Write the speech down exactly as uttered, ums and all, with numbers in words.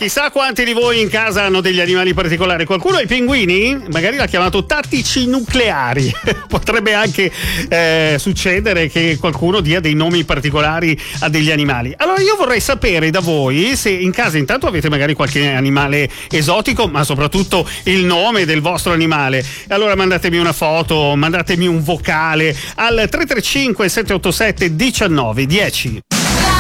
Chissà quanti di voi in casa hanno degli animali particolari. Qualcuno ha i pinguini? Magari l'ha chiamato tattici nucleari. Potrebbe anche eh, succedere che qualcuno dia dei nomi particolari a degli animali. Allora io vorrei sapere da voi se in casa intanto avete magari qualche animale esotico, ma soprattutto il nome del vostro animale. Allora mandatemi una foto, mandatemi un vocale al tre tre cinque sette otto sette uno nove uno zero.